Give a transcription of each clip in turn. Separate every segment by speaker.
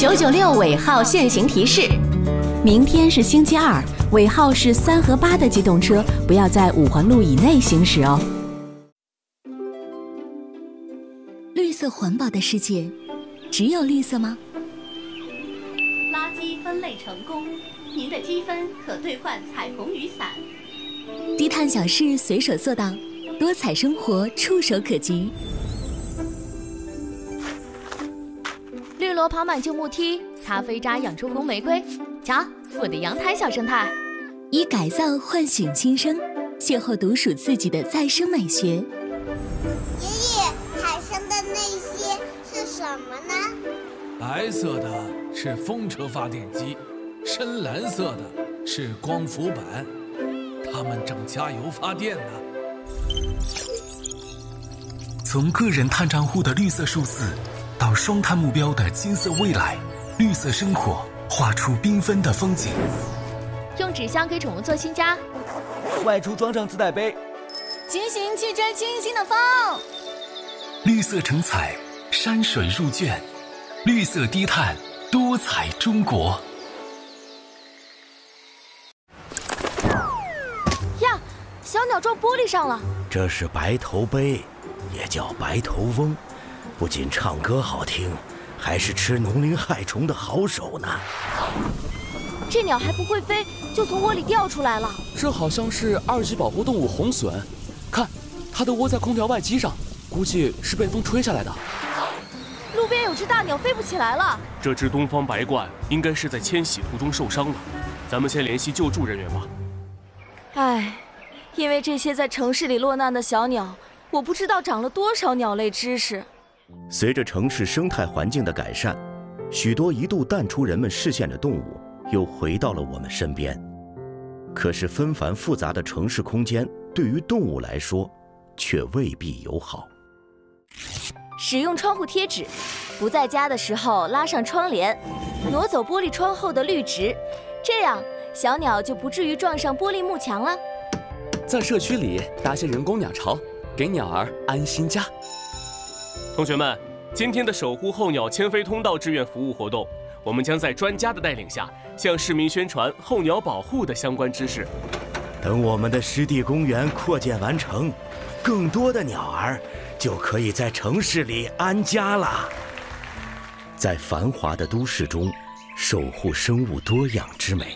Speaker 1: 996尾号限行提示：明天是星期二，尾号是3和8的机动车不要在5环路以内行驶哦。
Speaker 2: 绿色环保的世界，只有绿色吗？
Speaker 3: 垃圾分类成功，您的积分可兑换彩虹雨伞。
Speaker 2: 低碳小事随手做到，多彩生活触手可及。
Speaker 4: 绿萝爬满旧木梯，咖啡渣养出红玫瑰。瞧，我的阳台小生态。
Speaker 2: 以改造唤醒新生，邂逅独属自己的再生美学。
Speaker 5: 爷爷，海上的那些是什么呢？
Speaker 6: 白色的是风车发电机，深蓝色的是光伏板，它们正加油发电呢。
Speaker 7: 从个人碳账户的绿色数字，到双碳目标的金色未来，绿色生活画出缤纷的风景。
Speaker 4: 用纸箱给宠物做新家，
Speaker 8: 外出装上自带杯，
Speaker 2: 骑行去追清新的风。
Speaker 7: 绿色成彩，山水入卷，绿色低碳，多彩中国。
Speaker 4: 呀，小鸟撞玻璃上了。
Speaker 9: 这是白头杯，也叫白头翁，不仅唱歌好听，还是吃农林害虫的好手呢。
Speaker 4: 这鸟还不会飞，就从窝里掉出来了。
Speaker 8: 这好像是2级保护动物红隼，看，它的窝在空调外机上，估计是被风吹下来的。
Speaker 4: 路边有只大鸟飞不起来了。
Speaker 10: 这只东方白鹳应该是在迁徙途中受伤了，咱们先联系救助人员吧。
Speaker 4: 唉，因为这些在城市里落难的小鸟，我不知道长了多少鸟类知识。
Speaker 9: 随着城市生态环境的改善，许多一度淡出人们视线的动物又回到了我们身边。可是纷繁复杂的城市空间对于动物来说却未必友好。
Speaker 4: 使用窗户贴纸，不在家的时候拉上窗帘，挪走玻璃窗后的绿植，这样小鸟就不至于撞上玻璃幕墙了。
Speaker 8: 在社区里搭些人工鸟巢，给鸟儿安心家。
Speaker 10: 同学们，今天的守护候鸟迁飞通道志愿服务活动，我们将在专家的带领下，向市民宣传候鸟保护的相关知识。
Speaker 9: 等我们的湿地公园扩建完成，更多的鸟儿就可以在城市里安家了。在繁华的都市中，守护生物多样之美。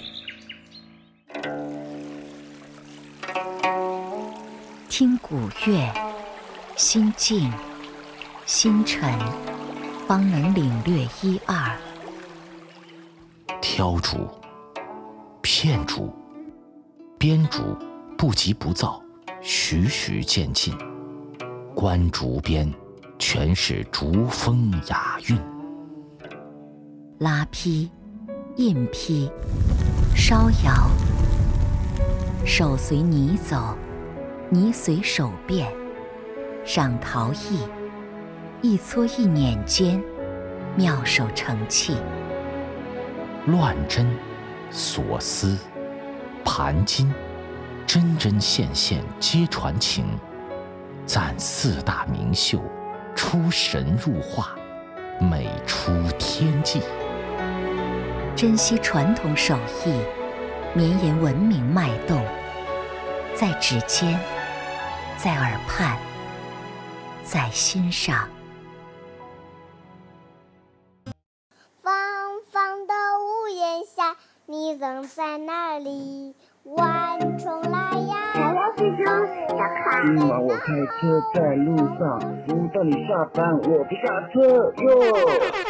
Speaker 2: 听古乐，心静心沉，方能领略一二。
Speaker 11: 挑竹、片竹、编竹不急不躁，徐徐渐进。观竹边，全是竹风雅韵。
Speaker 2: 拉坯、印坯、烧窑，手随泥走，泥随手变。赏陶艺，一撮一捻间，妙手成器。
Speaker 11: 乱针、锁丝、盘金，针针线线皆传情。赞4大名秀，出神入化，美出天际。
Speaker 2: 珍惜传统手艺，绵延文明脉动，在指尖，在耳畔，在心上。
Speaker 5: 方方的屋檐下，你总在那里？晚虫来呀！
Speaker 12: 我开车在路上，不等你下班，我不下车哟。